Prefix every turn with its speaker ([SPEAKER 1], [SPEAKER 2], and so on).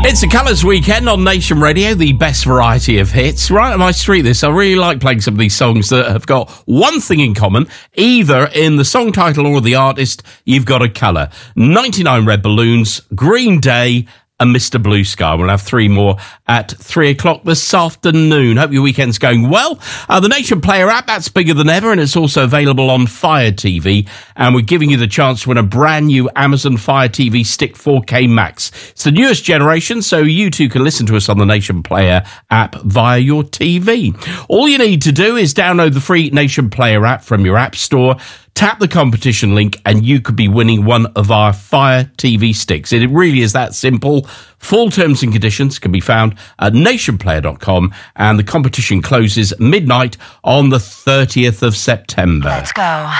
[SPEAKER 1] It's the Colours Weekend on Nation Radio, the best variety of hits. Right up my street, this. I really like playing some of these songs that have got one thing in common. Either in the song title or the artist, you've got a colour. 99 Red Balloons, Green Day, and Mr. Blue Sky. We'll have three more at 3 o'clock this afternoon. Hope your weekend's going well. The Nation Player app, that's bigger than ever, and it's also available on Fire TV. And we're giving you the chance to win a brand new Amazon Fire TV Stick 4K Max. It's the newest generation, so you too can listen to us on the Nation Player app via your TV. All you need to do is download the free Nation Player app from your app store, tap the competition link, and you could be winning one of our Fire TV sticks. It really is that simple. Full terms and conditions can be found at nationplayer.com, and the competition closes midnight on the 30th of September.
[SPEAKER 2] Let's go.